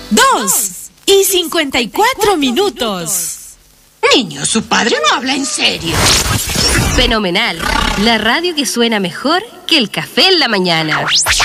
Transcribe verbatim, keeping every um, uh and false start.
dos y cincuenta y cuatro minutos. Niño, su padre no habla en serio. Fenomenal. La radio que suena mejor que el café en la mañana.